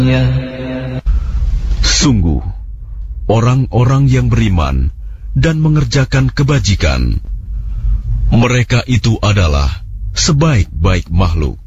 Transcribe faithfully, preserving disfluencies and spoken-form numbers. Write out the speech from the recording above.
Sungguh, orang-orang yang beriman dan mengerjakan kebajikan, mereka itu adalah sebaik-baik makhluk.